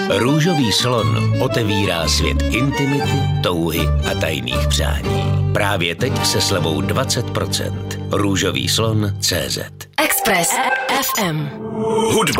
Růžový slon otevírá svět intimity, touhy a tajných přání. Právě teď se slevou 20%. Růžový slon CZ. Express FM. Hudba.